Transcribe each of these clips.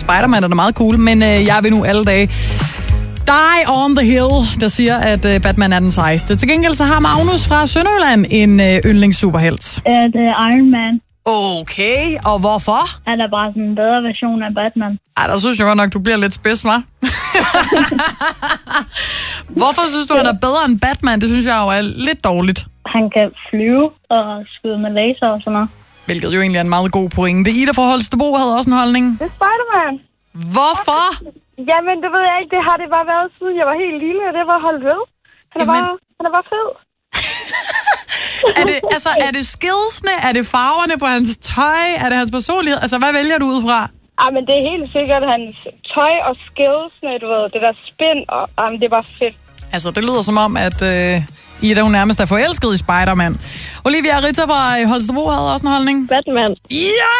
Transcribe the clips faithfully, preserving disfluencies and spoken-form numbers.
Spider-Man er da meget cool, men øh, jeg vil nu alle dage Die on the Hill, der siger, at øh, Batman er den sejeste. Til gengæld så har Magnus fra Sønderjylland en øh, yndlingssuperhelt. Uh, det er Iron Man. Okay, og hvorfor? Han er bare sådan en bedre version af Batman. Ej, der synes jeg godt nok, du bliver lidt spids, hva'? Hvorfor synes du, han er bedre end Batman? Det synes jeg jo er lidt dårligt. Han kan flyve og skyde med laser og sådan noget. Hvilket jo egentlig er en meget god pointe. Ida fra Holstebro havde også en holdning. Det er Spider-Man. Hvorfor? Jamen, det ved jeg ikke. Det har det bare været, siden jeg var helt lille, og det var holdt ved. Han er, Jamen... bare, han er bare fed. er, det, altså, er det skillsene? Er det farverne på hans tøj? Er det hans personlighed? Altså, hvad vælger du ud fra? Ah, men det er helt sikkert hans tøj og skillsene, du ved. Det der spin, og ah, det er bare fedt. Altså, det lyder som om, at øh, Ida, hun nærmest er forelsket i Spider-Man. Olivia Ritter fra Holstebro havde også en holdning. Batman. Ja!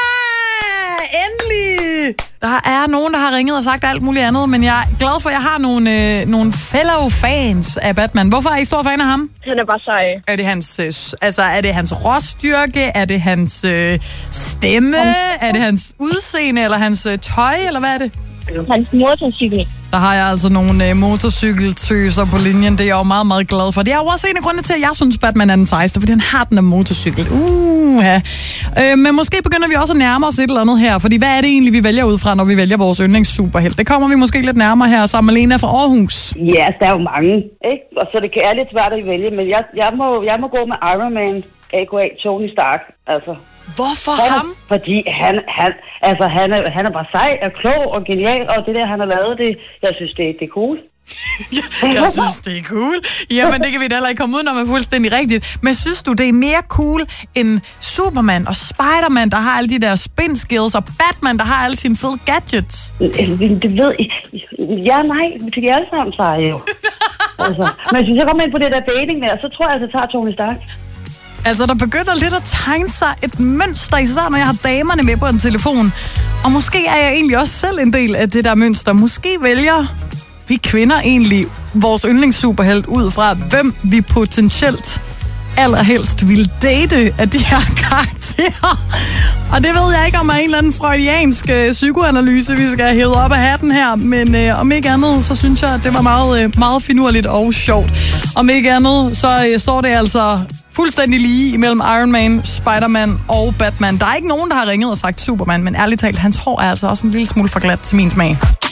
Endelig! Der er nogen, der har ringet og sagt alt muligt andet, men jeg er glad for, at jeg har nogle, øh, nogle fellow fans af Batman. Hvorfor er I stor fan af ham? Han er bare sej. Er det hans, øh, altså, er det hans råstyrke? Er det hans øh, stemme? Er det hans udseende? Eller hans øh, tøj? Eller hvad er det? Hans motorcykel. Der har jeg altså nogle øh, motorcykeltøser på linjen. Det er jeg jo meget, meget glad for. Det er jo også en af grundene til, at jeg synes, Batman er den sejeste, fordi han har den af motorcykel. Uh, ja. øh, men måske begynder vi også at nærme os et eller andet her, fordi hvad er det egentlig, vi vælger ud fra, når vi vælger vores yndlingssuperhelt? Det kommer vi måske lidt nærmere her, sammen med Lena fra Aarhus. Ja, der er jo mange, ikke? Og så det er lidt svært at vælge, men jeg, jeg, må, jeg må gå med Iron Man, a k a. Tony Stark, altså. Hvorfor han, ham? Fordi han, han, altså, han, er, han er bare sej og klog og genial, og det der, han har lavet, det, jeg synes, det, det er cool. Jeg synes, det er cool. Jamen, det kan vi da heller ikke komme ud, når man er fuldstændig rigtigt. Men synes du, det er mere cool end Superman og Spider-Man, der har alle de der spin skills, og Batman, der har alle sine fede gadgets? Det ved jeg. Ja, nej, vi tykker alle sammen seje jo. Altså, men hvis jeg kommer ind på det der dating der, så tror jeg, at jeg tager Tony Stark. Altså, der begynder lidt at tegne sig et mønster, især når jeg har damerne med på en telefon. Og måske er jeg egentlig også selv en del af det der mønster. Måske vælger vi kvinder egentlig vores yndlingssuperhelt ud fra, hvem vi potentielt allerhelst ville date af de her karakterer. Og det ved jeg ikke, om er en eller anden freudiansk øh, psykoanalyse, vi skal hæve op af hatten her. Men øh, om ikke andet, så synes jeg, at det var meget, øh, meget finurligt og sjovt. Om ikke andet, så øh, står det altså fuldstændig lige imellem Iron Man, Spider-Man og Batman. Der er ikke nogen, der har ringet og sagt Superman, men ærligt talt, hans hår er altså også en lille smule for glat til min smag.